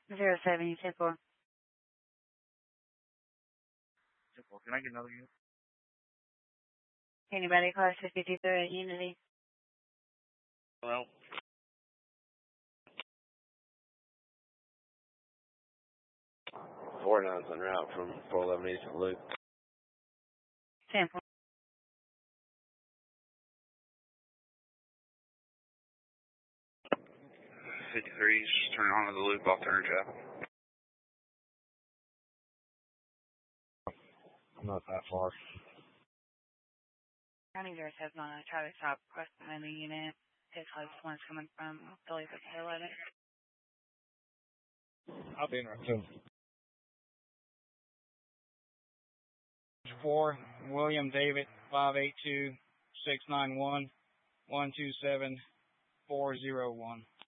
07, you said 4. Can I get another unit? Anybody class 53 at Unity? Well. 49's en route from 411 East of Loop. 10. 53's turning onto the loop off Turner Chapel. I'm not that far. County 07 on a traffic stop requesting a unit. His closest one's coming from Philly 11. I'll be in right soon. 4, William David, 582-691-127-401.